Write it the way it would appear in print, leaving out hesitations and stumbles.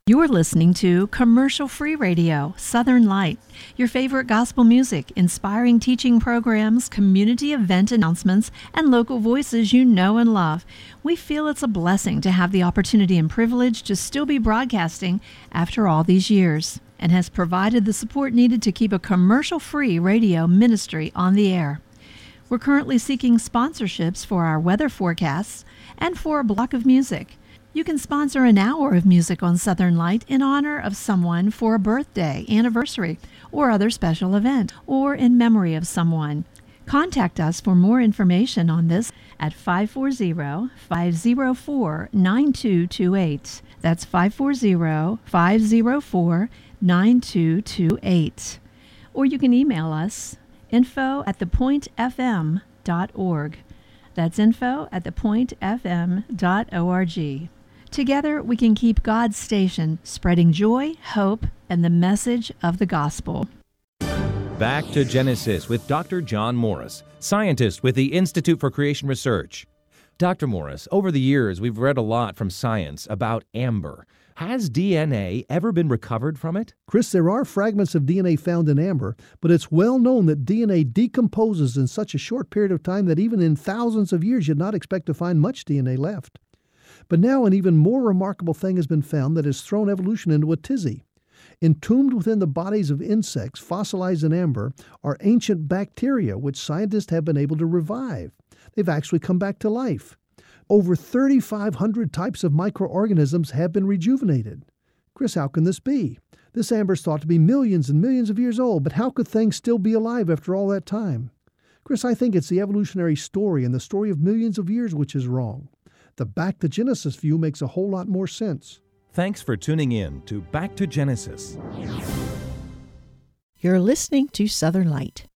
You're listening to commercial-free radio, Southern Light, your favorite gospel music, inspiring teaching programs, community event announcements, and local voices you know and love. We feel it's a blessing to have the opportunity and privilege to still be broadcasting after all these years, and has provided the support needed to keep a commercial-free radio ministry on the air. We're currently seeking sponsorships for our weather forecasts and for a block of music. You can sponsor an hour of music on Southern Light in honor of someone for a birthday, anniversary, or other special event, or in memory of someone. Contact us for more information on this at 540-504-9228. That's 540-504-9228. Or you can email us info@thepointfm.org. That's info@thepointfm.org. Together, we can keep God's station spreading joy, hope, and the message of the gospel. Back to Genesis with Dr. John Morris, scientist with the Institute for Creation Research. Dr. Morris, over the years, we've read a lot from science about amber. Has DNA ever been recovered from it? Chris, there are fragments of DNA found in amber, but it's well known that DNA decomposes in such a short period of time that even in thousands of years, you'd not expect to find much DNA left. But now an even more remarkable thing has been found that has thrown evolution into a tizzy. Entombed within the bodies of insects fossilized in amber are ancient bacteria which scientists have been able to revive. They've actually come back to life. Over 3,500 types of microorganisms have been rejuvenated. Chris, how can this be? This amber is thought to be millions and millions of years old, but how could things still be alive after all that time? Chris, I think it's the evolutionary story and the story of millions of years which is wrong. The Back to Genesis view makes a whole lot more sense. Thanks for tuning in to Back to Genesis. You're listening to Southern Light.